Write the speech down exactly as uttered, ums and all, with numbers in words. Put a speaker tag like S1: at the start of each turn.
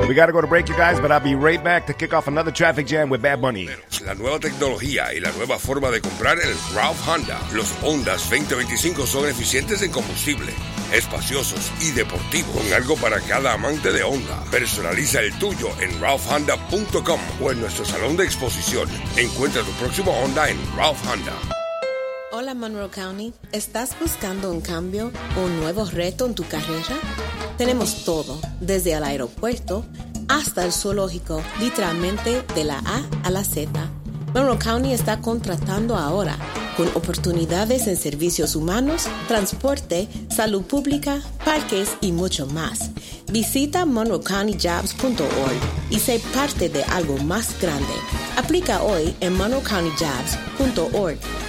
S1: We gotta go to break, you guys, but I'll be right back to kick off another traffic jam with Bad Bunny.
S2: La nueva tecnología y la nueva forma de comprar en Ralph Honda. Los Hondas veinte veinticinco son eficientes en combustible, espaciosos y deportivos, con algo para cada amante de Honda. Personaliza el tuyo en ralph honda punto com o en nuestro salón de exposición. Encuentra tu próximo Honda en Ralph Honda.
S3: Hola Monroe County, ¿estás buscando un cambio o un nuevo reto en tu carrera? Tenemos todo, desde el aeropuerto hasta el zoológico, literalmente de la A a la Z. Monroe County está contratando ahora, con oportunidades en servicios humanos, transporte, salud pública, parques y mucho más. Visita monroe county jobs punto org y sé parte de algo más grande. Aplica hoy en monroe county jobs punto org.